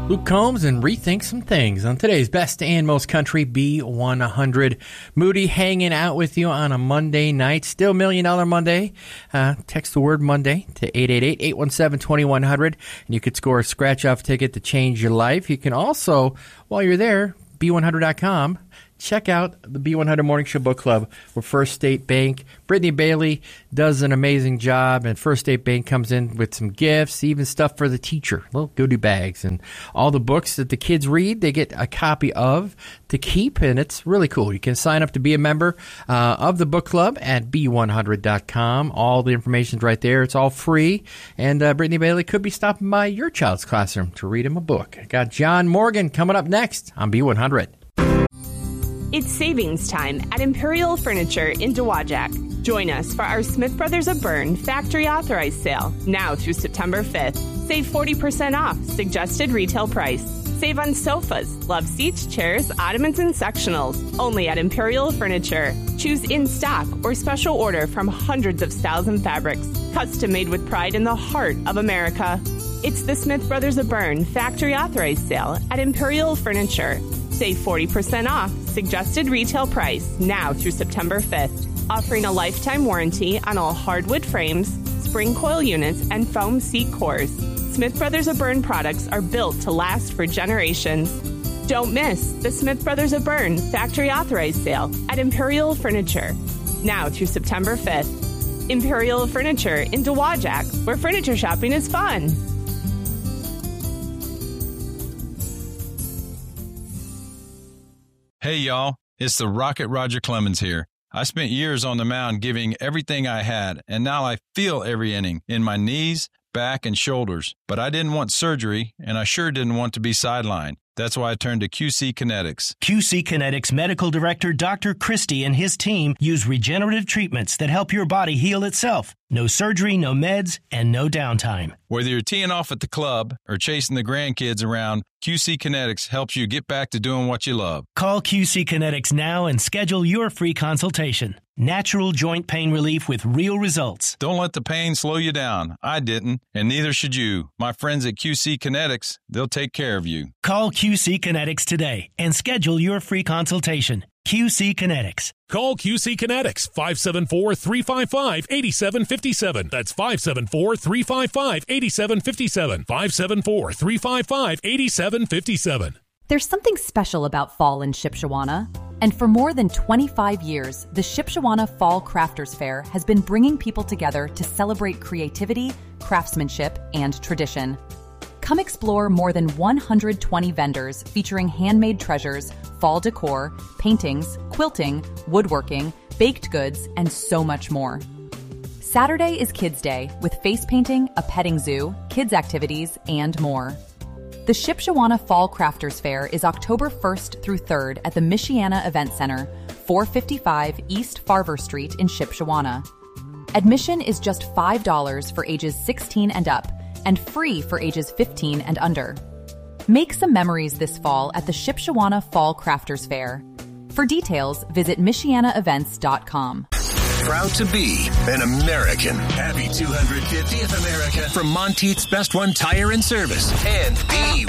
Luke Combs and Rethink Some Things on today's Best and Most Country B100. Moody hanging out with you on a Monday night. Still $1 Million Monday. Text the word Monday to 888-817-2100 and you could score a scratch-off ticket to change your life. You can also, while you're there, B100.com, check out the B100 Morning Show Book Club with First State Bank. Brittany Bailey does an amazing job, and First State Bank comes in with some gifts, even stuff for the teacher, little goodie bags. And all the books that the kids read, they get a copy of to keep, and it's really cool. You can sign up to be a member of the book club at B100.com. All the information's right there. It's all free, and Brittany Bailey could be stopping by your child's classroom to read him a book. I got John Morgan coming up next on B100. It's savings time at Imperial Furniture in Dowagiac. Join us for our Smith Brothers of Bern factory authorized sale now through September 5th. Save 40% off suggested retail price. Save on sofas, love seats, chairs, ottomans, and sectionals. Only at Imperial Furniture. Choose in stock or special order from hundreds of styles and fabrics. Custom made with pride in the heart of America. It's the Smith Brothers of Bern factory authorized sale at Imperial Furniture. Save 40% off suggested retail price now through September 5th. Offering a lifetime warranty on all hardwood frames, spring coil units, and foam seat cores. Smith Brothers of Bern products are built to last for generations. Don't miss the Smith Brothers of Bern factory authorized sale at Imperial Furniture now through September 5th. Imperial Furniture in Dowagiac, where furniture shopping is fun. Hey, y'all. It's the Rocket Roger Clemens here. I spent years on the mound giving everything I had, and now I feel every inning in my knees, back, and shoulders. But I didn't want surgery, and I sure didn't want to be sidelined. That's why I turned to QC Kinetics. QC Kinetics Medical Director Dr. Christie and his team use regenerative treatments that help your body heal itself. No surgery, no meds, and no downtime. Whether you're teeing off at the club or chasing the grandkids around, QC Kinetics helps you get back to doing what you love. Call QC Kinetics now and schedule your free consultation. Natural joint pain relief with real results. Don't let the pain slow you down. I didn't, and neither should you. My friends at QC Kinetics, they'll take care of you. Call QC Kinetics today and schedule your free consultation. QC Kinetics. Call QC Kinetics, 574-355-8757. That's 574-355-8757. 574-355-8757. There's something special about fall in Shipshewana. And for more than 25 years, the Shipshewana Fall Crafters Fair has been bringing people together to celebrate creativity, craftsmanship, and tradition. Come explore more than 120 vendors featuring handmade treasures, fall decor, paintings, quilting, woodworking, baked goods, and so much more. Saturday is Kids Day with face painting, a petting zoo, kids activities, and more. The Shipshewana Fall Crafters Fair is October 1st through 3rd at the Michiana Event Center, 455 East Farver Street in Shipshewana. Admission is just $5 for ages 16 and up, and free for ages 15 and under. Make some memories this fall at the Shipshewana Fall Crafters Fair. For details, visit MichianaEvents.com. Proud to be an American. Happy 250th America from Monteith's Best One Tire and Service and B100.